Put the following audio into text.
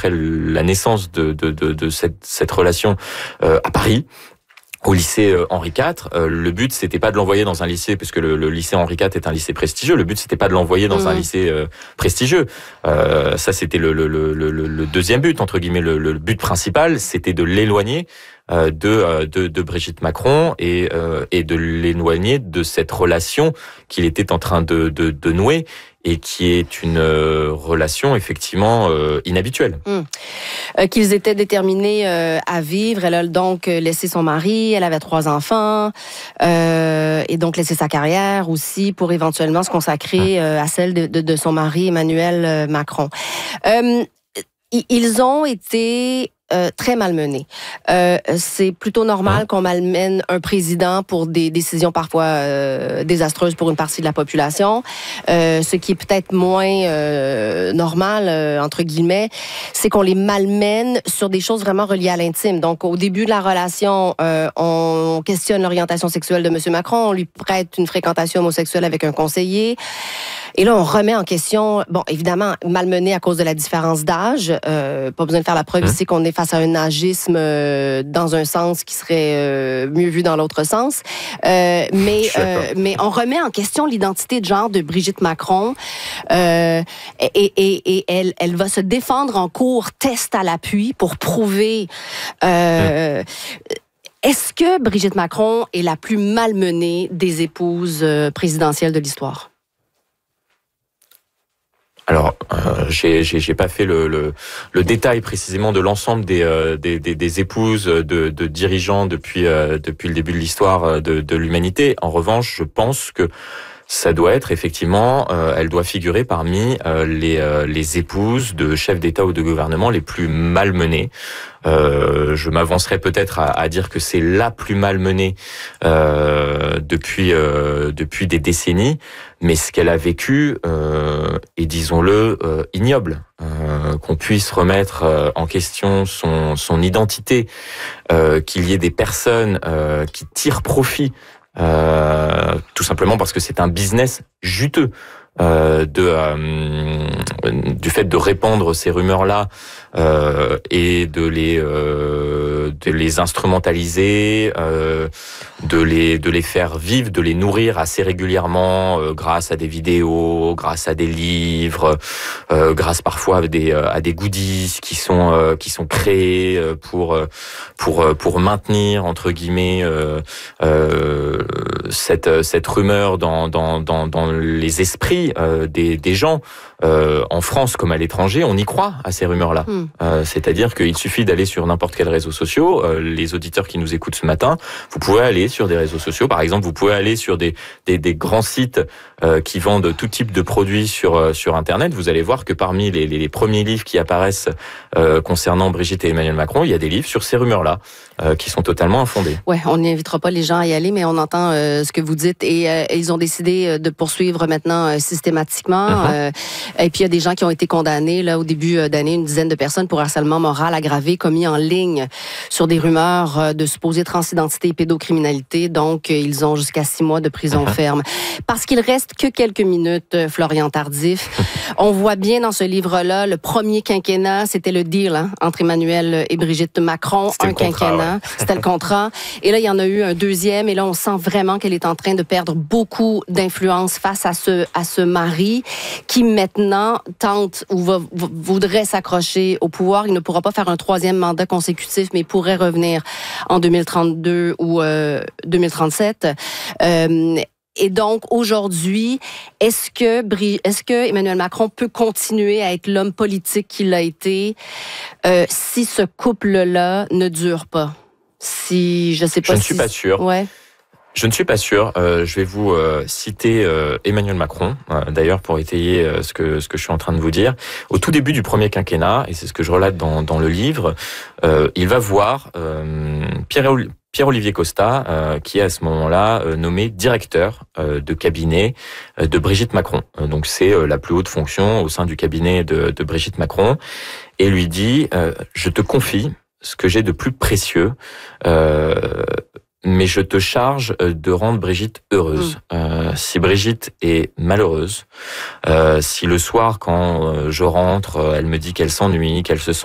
après la naissance de cette relation à Paris, au lycée Henri IV. Le but, c'était pas de l'envoyer dans un lycée, puisque le lycée Henri IV est un lycée prestigieux. Le but, c'était pas de l'envoyer dans un lycée prestigieux. Ça, c'était le deuxième but, entre guillemets. Le but principal, c'était de l'éloigner de Brigitte Macron et de l'éloigner de cette relation qu'il était en train de nouer, et qui est une relation effectivement inhabituelle. Qu'ils étaient déterminés à vivre. Elle a donc laissé son mari, elle avait 3 enfants, et donc laissé sa carrière aussi pour éventuellement se consacrer à celle de son mari Emmanuel Macron. Ils ont été très malmenés. C'est plutôt normal qu'on malmène un président pour des décisions parfois désastreuses pour une partie de la population. Ce qui est peut-être moins normal, entre guillemets, c'est qu'on les malmène sur des choses vraiment reliées à l'intime. Donc, au début de la relation, on questionne l'orientation sexuelle de M. Macron, on lui prête une fréquentation homosexuelle avec un conseiller. Et là, on remet en question, bon, évidemment, malmené à cause de la différence d'âge. Pas besoin de faire la preuve ici qu'on est face à un agisme dans un sens qui serait mieux vu dans l'autre sens. Mais on remet en question l'identité de genre de Brigitte Macron. Et elle va se défendre en cours, test à l'appui, pour prouver... Est-ce que Brigitte Macron est la plus malmenée des épouses présidentielles de l'histoire? Alors, j'ai pas fait le détail précisément de l'ensemble des épouses de dirigeants depuis le début de l'histoire de l'humanité. En revanche, je pense que ça doit être effectivement, elle doit figurer parmi les épouses de chefs d'État ou de gouvernement les plus malmenées. Je m'avancerais peut-être à dire que c'est la plus malmenée depuis des décennies, mais ce qu'elle a vécu est, disons-le, ignoble. Qu'on puisse remettre en question son identité, qu'il y ait des personnes qui tirent profit, tout simplement parce que c'est un business juteux. Du fait de répandre ces rumeurs-là et de les instrumentaliser, de les faire vivre, de les nourrir assez régulièrement grâce à des vidéos, grâce à des livres, grâce parfois à des goodies qui sont créés pour maintenir entre guillemets cette rumeur dans les esprits des gens. En France comme à l'étranger, on y croit à ces rumeurs-là. C'est-à-dire qu'il suffit d'aller sur n'importe quel réseau social. Les auditeurs qui nous écoutent ce matin, vous pouvez aller sur des réseaux sociaux. Par exemple, vous pouvez aller sur des grands sites qui vendent tout type de produits sur Internet. Vous allez voir que parmi les premiers livres qui apparaissent concernant Brigitte et Emmanuel Macron, il y a des livres sur ces rumeurs-là qui sont totalement infondés. Ouais, on n'invitera pas les gens à y aller, mais on entend ce que vous dites. Et ils ont décidé de poursuivre maintenant systématiquement. Et puis, il y a des gens qui ont été condamnés là au début d'année, une dizaine de personnes pour harcèlement moral aggravé commis en ligne sur des rumeurs de supposée transidentité et pédocriminalité. Donc, ils ont jusqu'à 6 mois de prison ferme. Parce qu'il reste que quelques minutes, Florian Tardif. On voit bien dans ce livre-là, le premier quinquennat, c'était le deal entre Emmanuel et Brigitte Macron. Un quinquennat, c'était le contrat. Et là, il y en a eu un deuxième. Et là, on sent vraiment qu'elle est en train de perdre beaucoup d'influence face à ce mari qui maintenant tente ou voudrait s'accrocher au pouvoir. Il ne pourra pas faire un 3e mandat consécutif, mais pourrait revenir en 2032 ou 2037. Et donc, aujourd'hui, est-ce que Emmanuel Macron peut continuer à être l'homme politique qu'il a été si ce couple-là ne dure pas? Je ne suis pas sûr. Ouais. Je ne suis pas sûr. Je vais vous citer Emmanuel Macron, d'ailleurs, pour étayer ce que je suis en train de vous dire. Au tout début du premier quinquennat, et c'est ce que je relate dans le livre, il va voir Pierre-Olivier Costa, qui est à ce moment-là nommé directeur de cabinet de Brigitte Macron. Donc c'est la plus haute fonction au sein du cabinet de Brigitte Macron, et lui dit je te confie ce que j'ai de plus précieux, mais je te charge de rendre Brigitte heureuse. Si Brigitte est malheureuse, si le soir quand je rentre, elle me dit qu'elle s'ennuie, qu'elle se sent